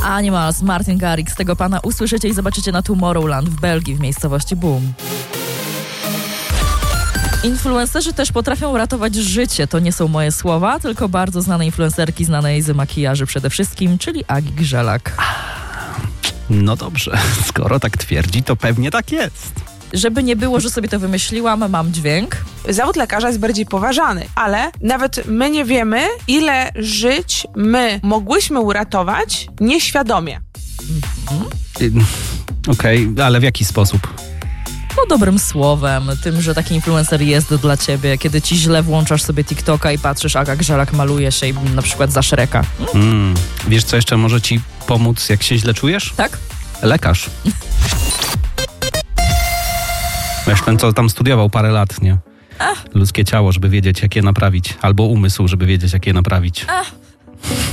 Animals, Martin Garrix. Tego pana usłyszycie i zobaczycie na Tomorrowland w Belgii, w miejscowości Boom. Influencerzy też potrafią ratować życie. To nie są moje słowa, tylko bardzo znane influencerki znanej z makijaży przede wszystkim, czyli Agi Grzelak. No dobrze, skoro tak twierdzi, to pewnie tak jest. Żeby nie było, że sobie to wymyśliłam, mam dźwięk. Zawód lekarza jest bardziej poważany, ale nawet my nie wiemy, ile żyć my mogłyśmy uratować nieświadomie. Okej, ale w jaki sposób? No dobrym słowem, tym, że taki influencer jest dla ciebie, kiedy ci źle włączasz sobie TikToka i patrzysz, Aga Grzelak maluje się na przykład za Shreka. Wiesz, co jeszcze może ci pomóc, jak się źle czujesz? Tak? Lekarz. Wiesz, ten, co tam studiował parę lat, nie? Ludzkie ciało, żeby wiedzieć, jak je naprawić. Albo umysł, żeby wiedzieć, jak je naprawić.